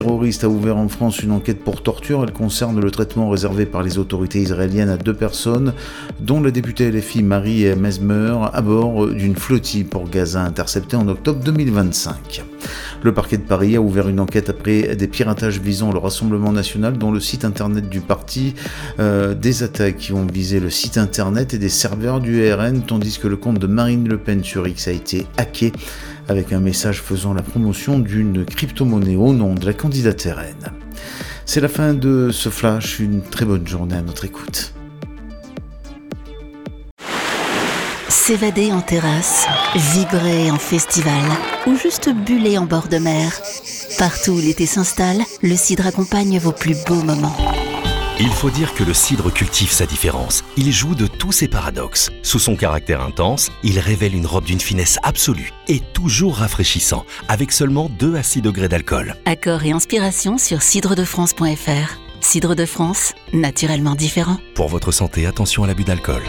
terroriste a ouvert en France une enquête pour torture. Elle concerne le traitement réservé par les autorités israéliennes à 2 personnes, dont la députée LFI Marie Mesmer, à bord d'une flottille pour Gaza interceptée en octobre 2025. Le parquet de Paris a ouvert une enquête après des piratages visant le Rassemblement national, dont le site internet du parti, des attaques qui ont visé le site internet et des serveurs du RN, tandis que le compte de Marine Le Pen sur X a été hacké avec un message faisant la promotion d'une crypto-monnaie au nom de la candidate RN. C'est la fin de ce flash, une très bonne journée à notre écoute. S'évader en terrasse, vibrer en festival ou juste buller en bord de mer. Partout où l'été s'installe, le cidre accompagne vos plus beaux moments. Il faut dire que le cidre cultive sa différence. Il joue de tous ses paradoxes. Sous son caractère intense, il révèle une robe d'une finesse absolue et toujours rafraîchissant, avec seulement 2 à 6 degrés d'alcool. Accords et inspiration sur cidredefrance.fr. Cidre de France, naturellement différent. Pour votre santé, attention à l'abus d'alcool.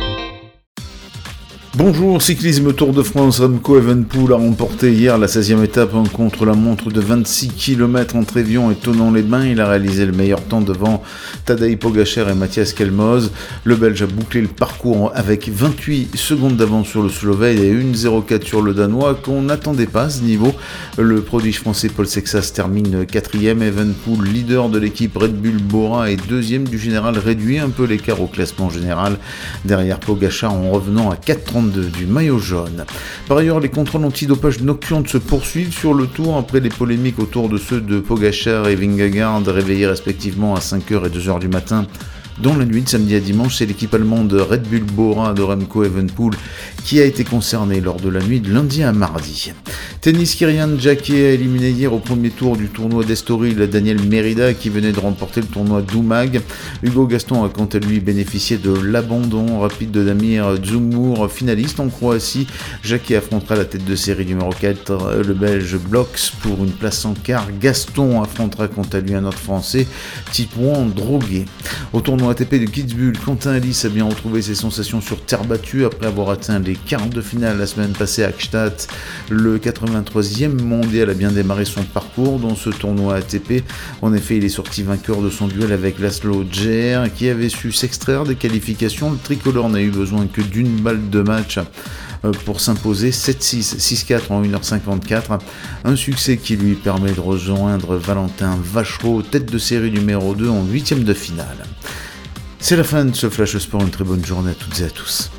Bonjour, cyclisme Tour de France, Remco Evenepoel a remporté hier la 16e étape en contre-la-montre de 26 km entre Évian et Thonon-les-Bains. Il a réalisé le meilleur temps devant Tadej Pogačar et Matthias Kelmoz. Le Belge a bouclé le parcours avec 28 secondes d'avance sur le Slovène et 1,04 sur le Danois qu'on n'attendait pas à ce niveau. Le prodige français Paul Sexas termine 4e, Evenepoel, leader de l'équipe Red Bull Bora, et 2e du général, réduit un peu l'écart au classement général derrière Pogačar en revenant à 4,32 du maillot jaune. Par ailleurs, les contrôles antidopage nocturnes se poursuivent sur le Tour après les polémiques autour de ceux de Pogačar et Vingegaard, réveillés respectivement à 5h et 2h du matin. Dans la nuit de samedi à dimanche, c'est l'équipe allemande Red Bull Bora de Remco Evenepoel qui a été concernée lors de la nuit de lundi à mardi. Tennis, Kyrian Jacquet a éliminé hier au premier tour du tournoi d'Estoril Daniel Merida qui venait de remporter le tournoi d'Umag. Hugo Gaston a quant à lui bénéficié de l'abandon rapide de Damir Dzumhur, finaliste en Croatie. Jacquet affrontera la tête de série numéro 4, le Belge Blox, pour une place en quart. Gaston affrontera quant à lui un autre Français, Titouan Droguet. Au tournoi ATP de Kitzbühel, Quentin Halys a bien retrouvé ses sensations sur terre battue après avoir atteint les quarts de finale la semaine passée à Gstaad. Le 83e mondial a bien démarré son parcours dans ce tournoi ATP. En effet, il est sorti vainqueur de son duel avec Laszlo Djere qui avait su s'extraire des qualifications. Le tricolore n'a eu besoin que d'une balle de match pour s'imposer 7-6, 6-4 en 1h54. Un succès qui lui permet de rejoindre Valentin Vachereau, tête de série numéro 2 en 8e de finale. C'est la fin de ce Flash Sport, une très bonne journée à toutes et à tous.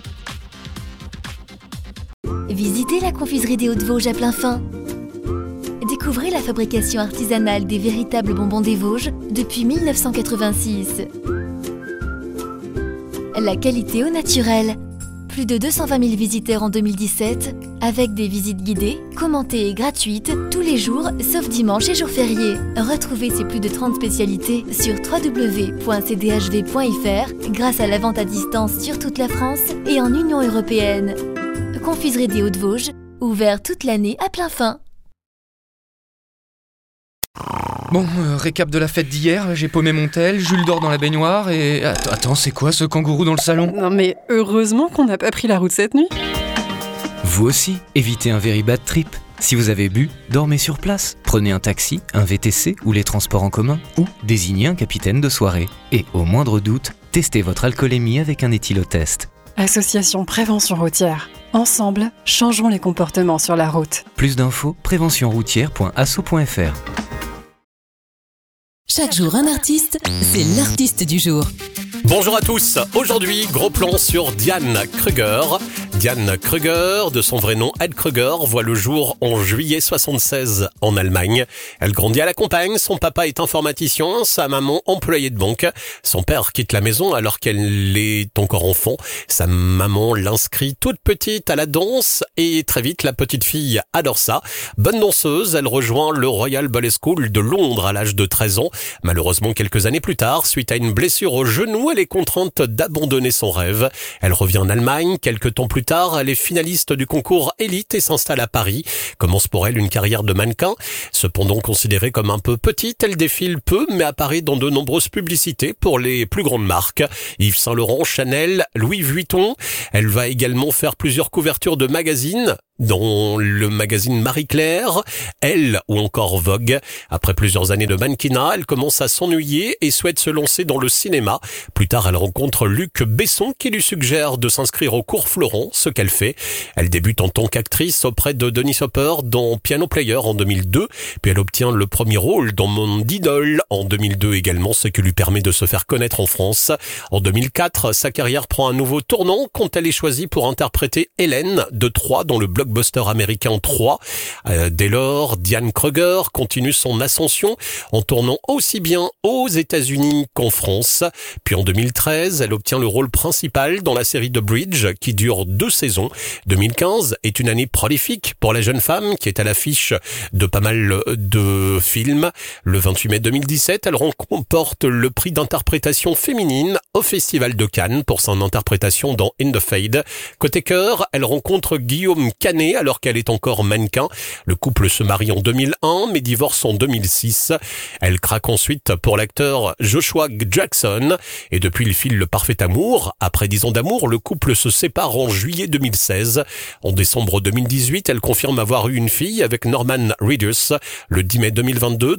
Visitez la confiserie des Hauts-de-Vosges à Plainfin. Découvrez la fabrication artisanale des véritables bonbons des Vosges depuis 1986. La qualité au naturel. Plus de 220 000 visiteurs en 2017, avec des visites guidées, commentées et gratuites, tous les jours, sauf dimanche et jours fériés. Retrouvez ces plus de 30 spécialités sur www.cdhv.fr grâce à la vente à distance sur toute la France et en Union européenne. Confiserie des Hauts-de-Vosges, ouvert toute l'année à Plainfin. Bon, récap de la fête d'hier, j'ai paumé mon tel, Jules dort dans la baignoire et... Attends, c'est quoi ce kangourou dans le salon ? Non mais heureusement qu'on n'a pas pris la route cette nuit. Vous aussi, évitez un very bad trip. Si vous avez bu, dormez sur place. Prenez un taxi, un VTC ou les transports en commun, ou désignez un capitaine de soirée. Et au moindre doute, testez votre alcoolémie avec un éthylotest. Association Prévention Routière. Ensemble, changeons les comportements sur la route. Plus d'infos, préventionroutière.asso.fr. Chaque jour un artiste, c'est l'artiste du jour. Bonjour à tous, aujourd'hui gros plan sur Diane Kruger. Diane Kruger, de son vrai nom Ed Kruger, voit le jour en juillet 76 en Allemagne. Elle grandit à la campagne, son papa est informaticien, sa maman employée de banque. Son père quitte la maison alors qu'elle est encore enfant. Sa maman l'inscrit toute petite à la danse et très vite la petite fille adore ça. Bonne danseuse, elle rejoint le Royal Ballet School de Londres à l'âge de 13 ans. Malheureusement, quelques années plus tard, suite à une blessure au genou, elle est contrainte d'abandonner son rêve. Elle revient en Allemagne. Quelques temps plus tard, elle est finaliste du concours Élite et s'installe à Paris. Commence pour elle une carrière de mannequin. Cependant considérée comme un peu petite, elle défile peu mais apparaît dans de nombreuses publicités pour les plus grandes marques. Yves Saint Laurent, Chanel, Louis Vuitton. Elle va également faire plusieurs couvertures de magazines dans le magazine Marie-Claire, Elle ou encore Vogue. Après plusieurs années de mannequinat, elle commence à s'ennuyer et souhaite se lancer dans le cinéma. Plus tard, elle rencontre Luc Besson qui lui suggère de s'inscrire au cours Florent, ce qu'elle fait. Elle débute en tant qu'actrice auprès de Dennis Hopper dans Piano Player en 2002, puis elle obtient le premier rôle dans Mon Idole en 2002 également, ce qui lui permet de se faire connaître en France. En 2004, sa carrière prend un nouveau tournant quand elle est choisie pour interpréter Hélène de Troyes dans le blockbuster américain 3. Dès lors, Diane Kruger continue son ascension en tournant aussi bien aux États-Unis qu'en France. Puis en 2013, elle obtient le rôle principal dans la série The Bridge qui dure 2 saisons. 2015 est une année prolifique pour la jeune femme qui est à l'affiche de pas mal de films. Le 28 mai 2017, elle remporte le prix d'interprétation féminine au Festival de Cannes pour son interprétation dans In the Fade. Côté cœur, elle rencontre Guillaume Canet alors qu'elle est encore mannequin. Le couple se marie en 2001 mais divorce en 2006. Elle craque ensuite pour l'acteur Joshua Jackson et depuis il file le parfait amour. Après 10 ans d'amour, le couple se sépare en juillet 2016. En décembre 2018, elle confirme avoir eu une fille avec Norman Reedus. Le 10 mai 2022,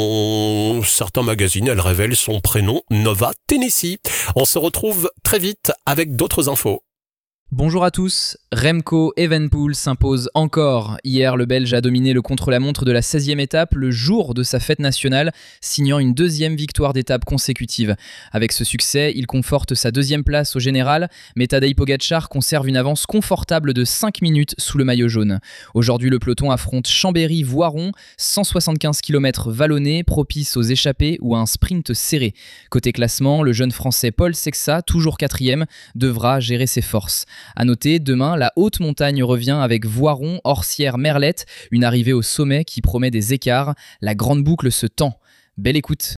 dans certains magazines, elle révèle son prénom Nova Tennessee. On se retrouve très vite avec d'autres infos. Bonjour à tous, Remco Evenepoel s'impose encore. Hier, le Belge a dominé le contre-la-montre de la 16e étape, le jour de sa fête nationale, signant une 2e victoire d'étape consécutive. Avec ce succès, il conforte sa 2e place au général, mais Tadej Pogačar conserve une avance confortable de 5 minutes sous le maillot jaune. Aujourd'hui, le peloton affronte Chambéry-Voiron, 175 km vallonnés, propices aux échappées ou à un sprint serré. Côté classement, le jeune français Paul Sexa, toujours 4e, devra gérer ses forces. A noter, demain, la haute montagne revient avec Voiron, Orsières, Merlette, une arrivée au sommet qui promet des écarts. La grande boucle se tend. Belle écoute.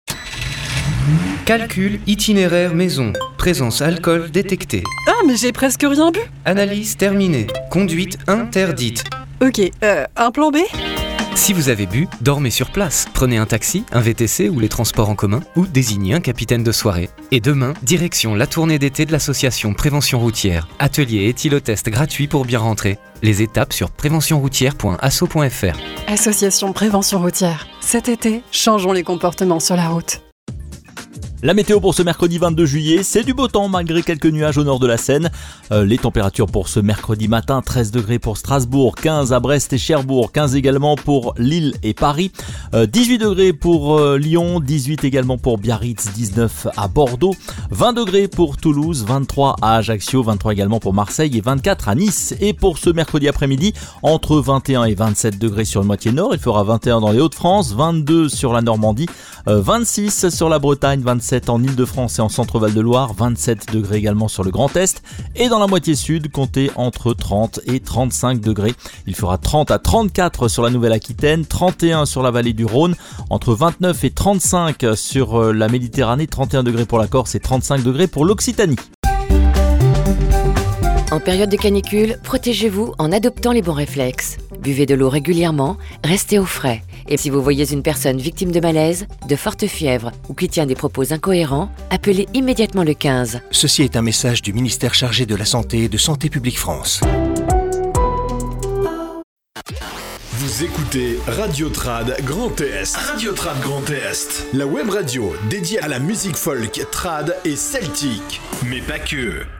Calcul itinéraire maison. Présence alcool détectée. Ah, mais j'ai presque rien bu. Analyse terminée. Conduite interdite. Ok, un plan B ? Si vous avez bu, dormez sur place. Prenez un taxi, un VTC ou les transports en commun ou désignez un capitaine de soirée. Et demain, direction la tournée d'été de l'association Prévention Routière. Atelier et éthylotest gratuit pour bien rentrer. Les étapes sur préventionroutière.asso.fr. Association Prévention Routière. Cet été, changeons les comportements sur la route. La météo pour ce mercredi 22 juillet, c'est du beau temps malgré quelques nuages au nord de la Seine. Les températures pour ce mercredi matin, 13 degrés pour Strasbourg, 15 à Brest et Cherbourg, 15 également pour Lille et Paris, 18 degrés pour Lyon, 18 également pour Biarritz, 19 à Bordeaux, 20 degrés pour Toulouse, 23 à Ajaccio, 23 également pour Marseille et 24 à Nice. Et pour ce mercredi après-midi, entre 21 et 27 degrés sur la moitié nord, il fera 21 dans les Hauts-de-France, 22 sur la Normandie, 26 sur la Bretagne, 27 en Ile-de-France et en Centre-Val de Loire, 27 degrés également sur le Grand Est et dans la moitié sud, comptez entre 30 et 35 degrés. Il fera 30 à 34 sur la Nouvelle-Aquitaine, 31 sur la vallée du Rhône, entre 29 et 35 sur la Méditerranée, 31 degrés pour la Corse et 35 degrés pour l'Occitanie. En période de canicule, protégez-vous en adoptant les bons réflexes. Buvez de l'eau régulièrement, restez au frais. Et si vous voyez une personne victime de malaise, de forte fièvre ou qui tient des propos incohérents, appelez immédiatement le 15. Ceci est un message du ministère chargé de la Santé et de Santé publique France. Vous écoutez Radio Trad Grand Est. Radio Trad Grand Est. La web radio dédiée à la musique folk, trad et celtique. Mais pas que.